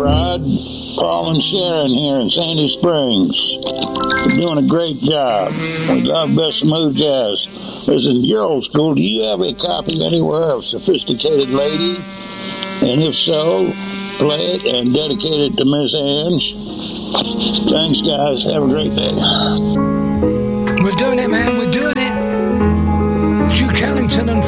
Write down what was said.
Rod. Paul and Sharon here in Sandy Springs. You're doing a great job. We love best smooth jazz. Listen, you're old school. Do you have a copy anywhere of Sophisticated Lady? And if so, play it and dedicate it to Miss Ange. Thanks, guys. Have a great day. We're doing it, man. We're doing it. Duke Ellington and